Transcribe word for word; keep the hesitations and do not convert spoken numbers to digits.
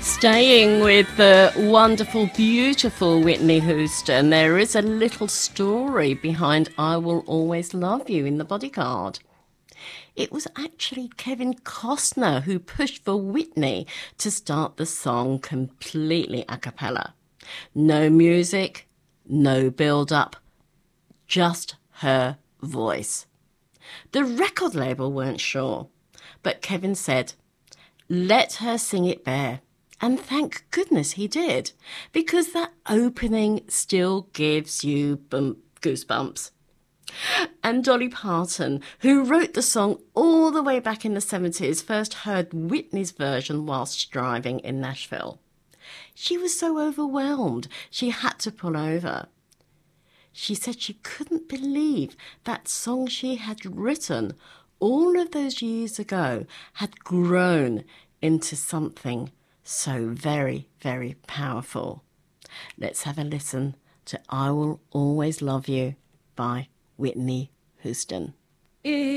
Staying with the wonderful, beautiful Whitney Houston, there is a little story behind I Will Always Love You in The Bodyguard. It was actually Kevin Costner who pushed for Whitney to start the song completely a cappella. No music, no build-up, just her voice. The record label weren't sure, but Kevin said, let her sing it bare. And thank goodness he did, because that opening still gives you bump, goosebumps. And Dolly Parton, who wrote the song all the way back in the seventies, first heard Whitney's version whilst driving in Nashville. She was so overwhelmed, she had to pull over. She said she couldn't believe that song she had written all of those years ago had grown into something so very, very powerful. Let's have a listen to I Will Always Love You by Whitney Houston.